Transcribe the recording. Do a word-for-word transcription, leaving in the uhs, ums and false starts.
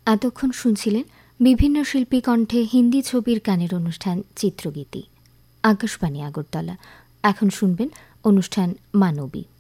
এতক্ষণ শুনছিলেন বিভিন্ন শিল্পী কণ্ঠে হিন্দি ছবির গানের অনুষ্ঠান চিত্রগীতি। আকাশবাণী আগরতলা। এখন শুনবেন অনুষ্ঠান মানবী।